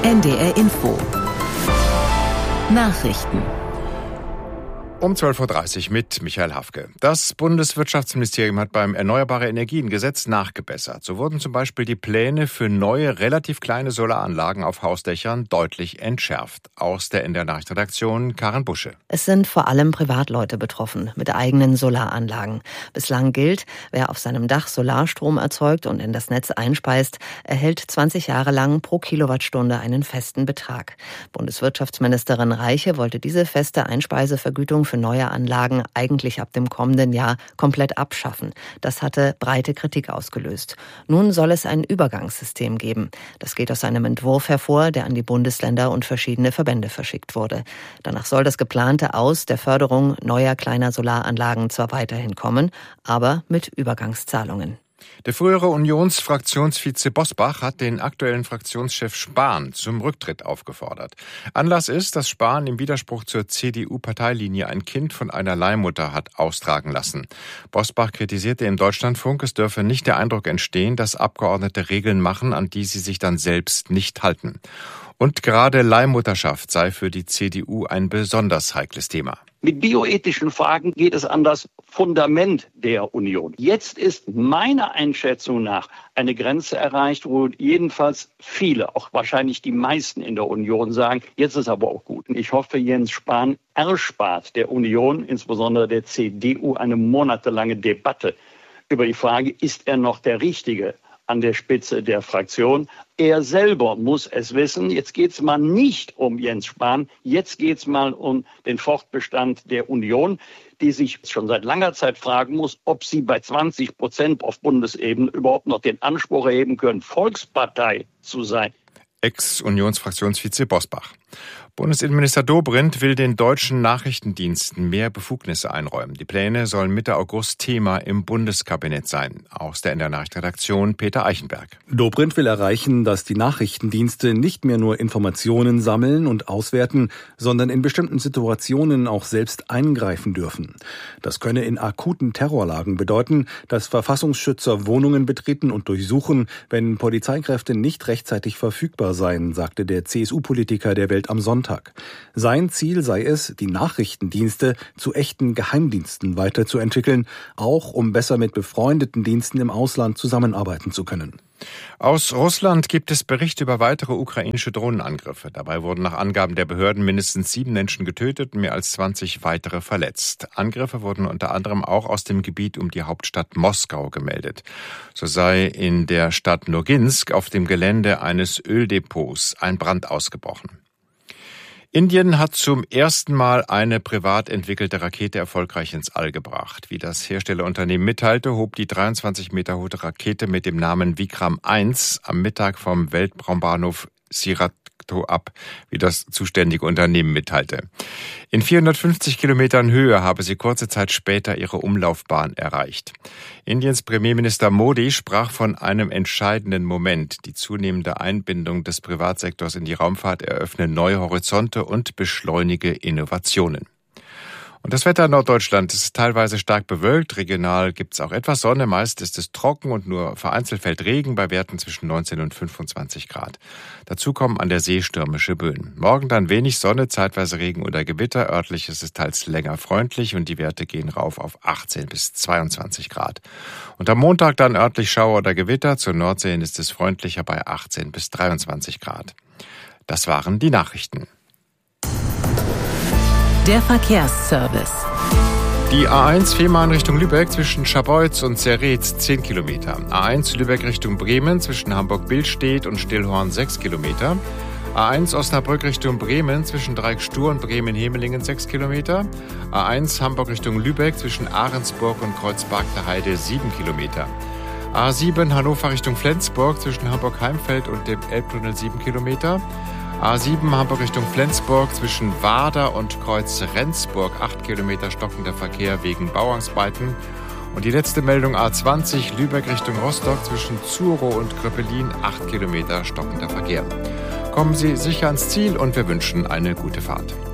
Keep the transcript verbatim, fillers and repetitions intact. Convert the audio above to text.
N D R Info. Nachrichten. Um zwölf Uhr dreißig mit Michael Hafke. Das Bundeswirtschaftsministerium hat beim Erneuerbare-Energien-Gesetz nachgebessert. So wurden zum Beispiel die Pläne für neue, relativ kleine Solaranlagen auf Hausdächern deutlich entschärft. Aus der N D R-Nachrichtenredaktion Karin Busche. Es sind vor allem Privatleute betroffen mit eigenen Solaranlagen. Bislang gilt, wer auf seinem Dach Solarstrom erzeugt und in das Netz einspeist, erhält zwanzig Jahre lang pro Kilowattstunde einen festen Betrag. Bundeswirtschaftsministerin Reiche wollte diese feste Einspeisevergütung für neue Anlagen eigentlich ab dem kommenden Jahr komplett abschaffen. Das hatte breite Kritik ausgelöst. Nun soll es ein Übergangssystem geben. Das geht aus einem Entwurf hervor, der an die Bundesländer und verschiedene Verbände verschickt wurde. Danach soll das geplante Aus der Förderung neuer kleiner Solaranlagen zwar weiterhin kommen, aber mit Übergangszahlungen. Der frühere Unionsfraktionsvize Bosbach hat den aktuellen Fraktionschef Spahn zum Rücktritt aufgefordert. Anlass ist, dass Spahn im Widerspruch zur C D U-Parteilinie ein Kind von einer Leihmutter hat austragen lassen. Bosbach kritisierte im Deutschlandfunk, es dürfe nicht der Eindruck entstehen, dass Abgeordnete Regeln machen, an die sie sich dann selbst nicht halten. Und gerade Leihmutterschaft sei für die C D U ein besonders heikles Thema. Mit bioethischen Fragen geht es an das Fundament der Union. Jetzt ist meiner Einschätzung nach eine Grenze erreicht, wo jedenfalls viele, auch wahrscheinlich die meisten in der Union sagen, jetzt ist aber auch gut. Ich hoffe, Jens Spahn erspart der Union, insbesondere der C D U, eine monatelange Debatte über die Frage, ist er noch der Richtige an der Spitze der Fraktion. Er selber muss es wissen. Jetzt geht es mal nicht um Jens Spahn, jetzt geht es mal um den Fortbestand der Union, die sich schon seit langer Zeit fragen muss, ob sie bei zwanzig Prozent auf Bundesebene überhaupt noch den Anspruch erheben können, Volkspartei zu sein. Ex-Unionsfraktionsvize Bosbach. Bundesinnenminister Dobrindt will den deutschen Nachrichtendiensten mehr Befugnisse einräumen. Die Pläne sollen Mitte August Thema im Bundeskabinett sein. Aus der N D R-Nachrichtenredaktion Peter Eichenberg. Dobrindt will erreichen, dass die Nachrichtendienste nicht mehr nur Informationen sammeln und auswerten, sondern in bestimmten Situationen auch selbst eingreifen dürfen. Das könne in akuten Terrorlagen bedeuten, dass Verfassungsschützer Wohnungen betreten und durchsuchen, wenn Polizeikräfte nicht rechtzeitig verfügbar seien, sagte der C S U-Politiker der Welt am Sonntag. Sein Ziel sei es, die Nachrichtendienste zu echten Geheimdiensten weiterzuentwickeln, auch um besser mit befreundeten Diensten im Ausland zusammenarbeiten zu können. Aus Russland gibt es Berichte über weitere ukrainische Drohnenangriffe. Dabei wurden nach Angaben der Behörden mindestens sieben Menschen getötet und mehr als zwanzig weitere verletzt. Angriffe wurden unter anderem auch aus dem Gebiet um die Hauptstadt Moskau gemeldet. So sei in der Stadt Noginsk auf dem Gelände eines Öldepots ein Brand ausgebrochen. Indien hat zum ersten Mal eine privat entwickelte Rakete erfolgreich ins All gebracht. Wie das Herstellerunternehmen mitteilte, hob die dreiundzwanzig Meter hohe Rakete mit dem Namen Vikram eins am Mittag vom Weltraumbahnhof Sirat ab, wie das zuständige Unternehmen mitteilte. In vierhundertfünfzig Kilometern Höhe habe sie kurze Zeit später ihre Umlaufbahn erreicht. Indiens Premierminister Modi sprach von einem entscheidenden Moment. Die zunehmende Einbindung des Privatsektors in die Raumfahrt eröffne neue Horizonte und beschleunige Innovationen. Und das Wetter in Norddeutschland ist teilweise stark bewölkt. Regional gibt es auch etwas Sonne. Meist ist es trocken und nur vereinzelt fällt Regen bei Werten zwischen neunzehn und fünfundzwanzig Grad. Dazu kommen an der See stürmische Böen. Morgen dann wenig Sonne, zeitweise Regen oder Gewitter. Örtlich ist es teils länger freundlich und die Werte gehen rauf auf achtzehn bis zweiundzwanzig Grad. Und am Montag dann örtlich Schauer oder Gewitter. Zur Nordsee hin ist es freundlicher bei achtzehn bis dreiundzwanzig Grad. Das waren die Nachrichten. Der Verkehrsservice. Die A eins Fehmarn Richtung Lübeck zwischen Scharbeutz und Serretz zehn Kilometer. A eins Lübeck Richtung Bremen zwischen Hamburg-Billstedt und Stillhorn sechs Kilometer. A eins Osnabrück Richtung Bremen zwischen Dreieckstur und Bremen-Hemelingen sechs Kilometer. A eins Hamburg Richtung Lübeck zwischen Ahrensburg und Kreuzberg der Heide sieben Kilometer. A sieben Hannover Richtung Flensburg zwischen Hamburg-Heimfeld und dem Elbtunnel sieben Kilometer. A sieben Hamburg Richtung Flensburg zwischen Wader und Kreuz Rendsburg acht Kilometer stockender Verkehr wegen Bauarbeiten. Und die letzte Meldung A zwanzig Lübeck Richtung Rostock zwischen Zurow und Kröpelin acht Kilometer stockender Verkehr. Kommen Sie sicher ans Ziel und wir wünschen eine gute Fahrt.